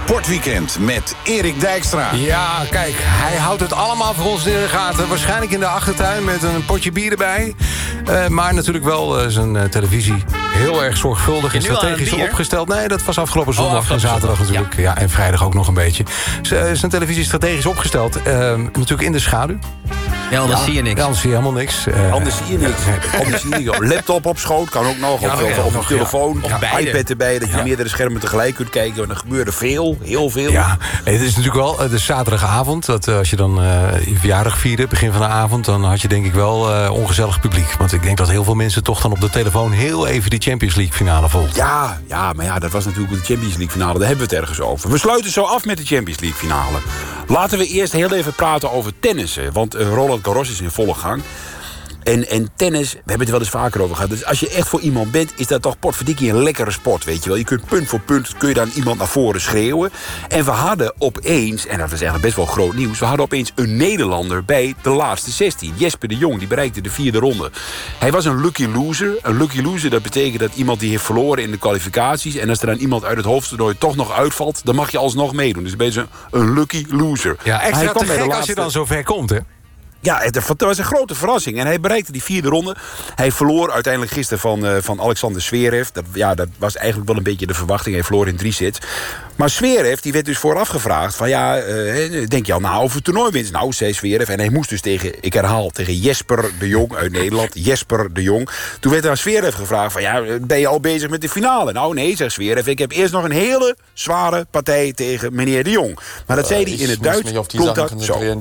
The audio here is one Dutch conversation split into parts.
Sportweekend met Erik Dijkstra. Ja, kijk, hij houdt het allemaal voor ons in de gaten. Waarschijnlijk in de achtertuin met een potje bier erbij. Maar natuurlijk wel zijn televisie heel erg zorgvuldig en strategisch opgesteld. Nee, dat was afgelopen zondag en zaterdag natuurlijk. Ja, en vrijdag ook nog een beetje. Zijn televisie strategisch opgesteld. Natuurlijk in de schaduw. Ja, anders zie je niks. Ja, anders zie je helemaal niks. Anders zie je niks. Anders zie je niks. Laptop op schoot kan ook nog. Of een telefoon. Of iPad erbij. Dat je meerdere schermen tegelijk kunt kijken. En er gebeurde veel. Heel veel. Ja, het is natuurlijk wel de zaterdagavond. Dat als je dan je verjaardag vierde, begin van de avond, dan had je denk ik wel ongezellig publiek. Want ik denk dat heel veel mensen toch dan op de telefoon heel even die Champions League finale volgden. Ja, maar dat was natuurlijk de Champions League finale. Daar hebben we het ergens over. We sluiten zo af met de Champions League finale. Laten we eerst heel even praten over tennissen. Want Roland Garros is in volle gang. En tennis, we hebben het er wel eens vaker over gehad. Dus als je echt voor iemand bent, is dat toch potverdikkie een lekkere sport, weet je wel. Je kunt punt voor punt, kun je dan iemand naar voren schreeuwen. En we hadden opeens, en dat was eigenlijk best wel groot nieuws, we hadden opeens een Nederlander bij de laatste 16. Jesper de Jong, die bereikte de 4e ronde. Hij was een lucky loser. Een lucky loser, dat betekent dat iemand die heeft verloren in de kwalificaties. En als er dan iemand uit het hoofdtoernooi toch nog uitvalt, dan mag je alsnog meedoen. Dus ben je een lucky loser. Ja, extra te gek als je dan zo ver komt, hè? Ja, het was een grote verrassing. En hij bereikte die 4e ronde. Hij verloor uiteindelijk gisteren van Alexander Zverev. Dat was eigenlijk wel een beetje de verwachting. Hij verloor in 3 sets. Maar Zverev, die werd dus vooraf gevraagd van denk je al over het toernooi winst? Nou, zei Zverev. En hij moest dus tegen Jesper de Jong uit Nederland. Jesper de Jong. Toen werd aan Zverev gevraagd van ben je al bezig met de finale? Nou nee, zegt Zverev. Ik heb eerst nog een hele zware partij tegen meneer de Jong. Maar dat zei hij in het Duits. Ich muss mich auf die Sachen konzentrieren,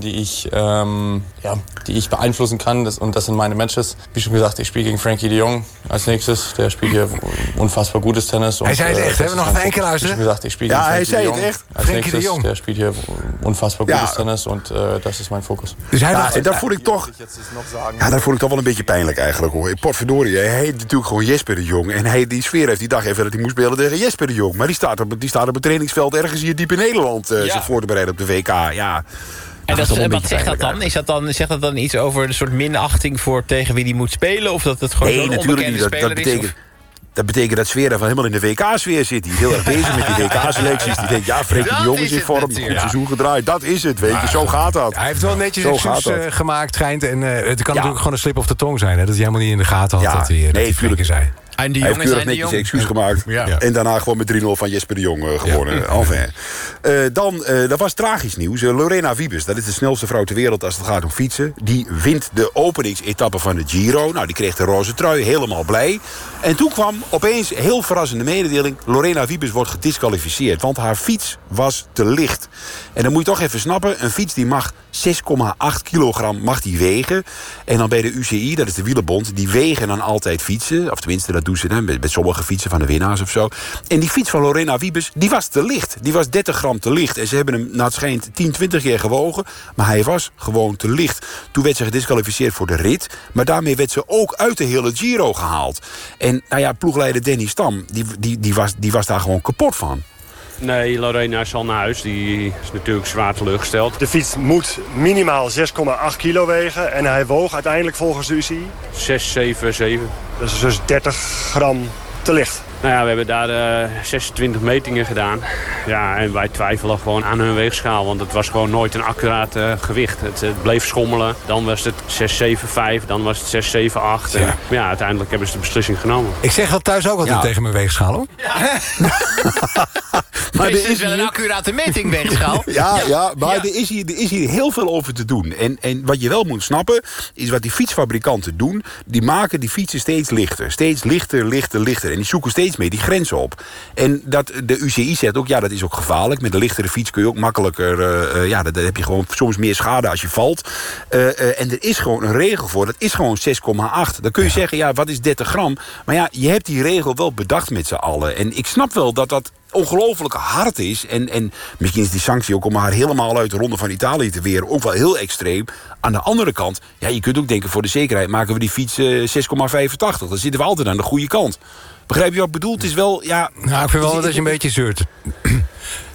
die ich beeinflussen kann. Und das sind meine Matches. Wie schon gesagt, ich spiele gegen Frankie de Jong als nächstes. Der spielt hier unfassbar gutes Tennis. Hij zei het echt, hebben we nog een keer luisteren? Wie schon gesagt, ich spiele gegen hij zei het echt. Als nächstes, der spielt hier unfassbar gutes Tennis. Und das is mijn focus. Dus en dat vond ik toch... Ja, dat vond ik toch wel een beetje pijnlijk eigenlijk, hoor. Potverdorie, hij heet natuurlijk gewoon Jesper de Jong. En die Zverev, die dacht even dat hij moest spelen tegen Jesper de Jong. Maar die staat op het trainingsveld ergens hier diep in Nederland zich voor te bereiden op de WK. Ja. En wat zegt dat dan? Zegt dat dan iets over een soort minachting voor tegen wie die moet spelen? Of dat het gewoon een onbekende speler is? Dat betekent dat Zverev helemaal in de WK-sfeer zit. Die is heel erg bezig met die WK-selecties. Die denkt, Frenkie de Jong is in vorm. Goed seizoen gedraaid. Dat is het, weet je. Zo gaat dat. Hij heeft wel netjes excuus gemaakt, schijnt. En het kan natuurlijk gewoon een slip of de tong zijn. Hè, dat hij helemaal niet in de gaten had dat hij natuurlijk zei. Hij heeft keurig netjes een excuus gemaakt. Ja. En daarna gewoon met 3-0 van Jesper de Jong gewonnen. Ja. Enfin. Dat was tragisch nieuws. Lorena Wiebes, dat is de snelste vrouw ter wereld als het gaat om fietsen. Die wint de openingsetappe van de Giro. Nou, die kreeg de roze trui, helemaal blij. En toen kwam opeens heel verrassende mededeling. Lorena Wiebes wordt gedisqualificeerd. Want haar fiets was te licht. En dan moet je toch even snappen. Een fiets die mag 6,8 kilogram mag die wegen. En dan bij de UCI, dat is de wielerbond, die wegen dan altijd fietsen. Of tenminste, dat doen ze dan met sommige fietsen van de winnaars of zo. En die fiets van Lorena Wiebes, die was te licht. Die was 30 gram te licht. En ze hebben hem, naar het schijnt, 10, 20 keer gewogen. Maar hij was gewoon te licht. Toen werd ze gedisqualificeerd voor de rit. Maar daarmee werd ze ook uit de hele Giro gehaald. En ploegleider Danny Stam, die was daar gewoon kapot van. Nee, Lorena is al naar huis. Die is natuurlijk zwaar teleurgesteld. De fiets moet minimaal 6,8 kilo wegen. En hij woog uiteindelijk volgens de UCI 6, 7, 7. Dat is dus 30 gram te licht. Nou ja, we hebben daar 26 metingen gedaan. Ja, en wij twijfelen gewoon aan hun weegschaal. Want het was gewoon nooit een accuraat gewicht. Het bleef schommelen. Dan was het 6, 7, 5. Dan was het 6, 7, 8. Ja. En ja, uiteindelijk hebben ze de beslissing genomen. Ik zeg dat thuis ook altijd tegen mijn weegschaal, hoor. Ja. Maar er is wel een accurate meting, weegschaal. Maar er is hier heel veel over te doen. En wat je wel moet snappen, is wat die fietsfabrikanten doen. Die maken die fietsen steeds lichter. Steeds lichter. En die zoeken steeds meer die grenzen op. En dat de UCI zegt ook, dat is ook gevaarlijk. Met een lichtere fiets kun je ook makkelijker... dan heb je gewoon soms meer schade als je valt. En er is gewoon een regel voor. Dat is gewoon 6,8. Dan kun je zeggen, wat is 30 gram? Maar je hebt die regel wel bedacht met z'n allen. En ik snap wel dat ongelooflijk hard is. En misschien is die sanctie ook om haar helemaal uit de Ronde van Italië te weren ook wel heel extreem. Aan de andere kant, je kunt ook denken, voor de zekerheid maken we die fiets 6,85. Dan zitten we altijd aan de goede kant. Begrijp je wat ik bedoel? Het is wel, Nou, ik vind wel dat je een beetje zeurt.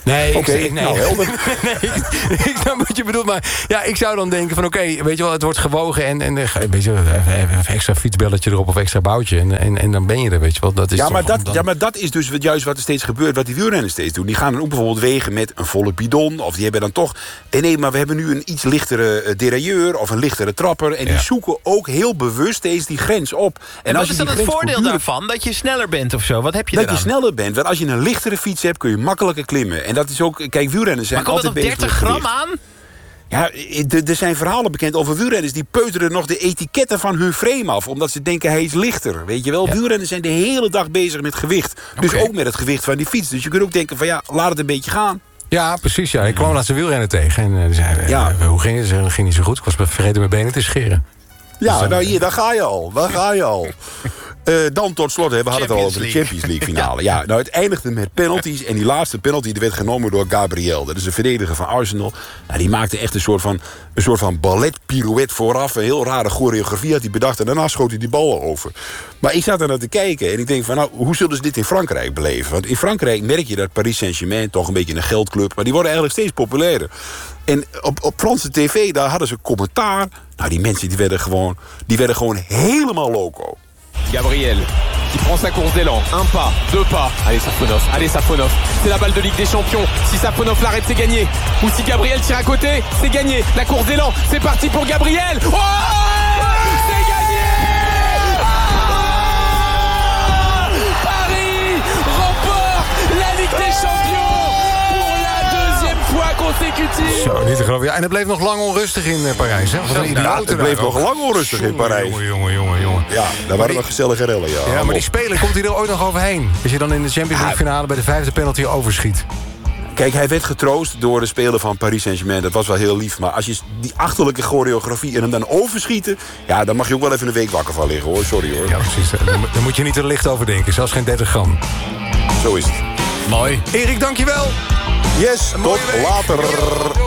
Nee, Oké, nou helder. Nee, ik snap wat je bedoelt, maar ja, ik zou dan denken van oké, weet je wel, het wordt gewogen en weet je, even een extra fietsbelletje erop of extra boutje en dan ben je er, weet je wel. Dat is maar dat is dus juist wat er steeds gebeurt, wat die wielrenners steeds doen. Die gaan dan ook bijvoorbeeld wegen met een volle bidon, of die hebben dan toch... Nee, maar we hebben nu een iets lichtere derailleur of een lichtere trapper en die zoeken ook heel bewust steeds die grens op. En wat is dan het voordeel daarvan? Dat je sneller bent of zo? Wat heb je dat je sneller bent, want als je een lichtere fiets hebt, kun je makkelijker klimmen. En dat is ook, kijk, wielrenners zijn altijd bezig met 30 gram aan? Ja, er zijn verhalen bekend over wielrenners die peuteren nog de etiketten van hun frame af, omdat ze denken hij is lichter. Weet je wel, wielrenners zijn de hele dag bezig met gewicht. Dus ook met het gewicht van die fiets. Dus je kunt ook denken van ja, laat het een beetje gaan. Ja, precies. Ja. Ik kwam laatst een wielrenner tegen en zei, hoe ging het? Ze ging niet zo goed. Ik was vergeten mijn benen te scheren. Ja, dus, nou hier, daar ga je al. Dan tot slot, we hadden het al over de Champions League finale. Ja, nou, het eindigde met penalties. En die laatste penalty die werd genomen door Gabriel. Dat is een verdediger van Arsenal. Nou, die maakte echt een soort van balletpirouette vooraf. Een heel rare choreografie had hij bedacht. En daarna schoot hij die bal over. Maar ik zat er naar te kijken. En ik denk van, nou, hoe zullen ze dit in Frankrijk beleven? Want in Frankrijk merk je dat Paris Saint-Germain toch een beetje een geldclub. Maar die worden eigenlijk steeds populairder. En op Franse tv, daar hadden ze commentaar. Nou, die mensen die werden gewoon helemaal loco. Gabriel, qui prend sa course d'élan. Un pas, deux pas. Allez Safonov. C'est la balle de Ligue des Champions. Si Safonov l'arrête, c'est gagné. Ou si Gabriel tire à côté, c'est gagné. La course d'élan, c'est parti pour Gabriel. Oh, c'est gagné. Paris remporte la Ligue des Champions pour la deuxième fois consécutive. Zo, niet te geloven. Ja, en het bleef nog lang onrustig in Parijs. Hè? Het bleef nog lang onrustig in Parijs. Jongen. Ja, daar waren nog gezellige rellen, ja. Ja, maar die speler, komt hij er ooit nog overheen? Als je dan in de Champions League finale bij de 5e penalty overschiet. Kijk, hij werd getroost door de speler van Paris Saint-Germain. Dat was wel heel lief. Maar als je die achterlijke choreografie en hem dan overschieten... ja, dan mag je ook wel even een week wakker van liggen, hoor. Sorry, hoor. Ja, precies. Dan moet je niet er licht over denken. Zelfs geen 30 gram. Zo is het. Mooi. Erik, dankjewel. Yes, tot later.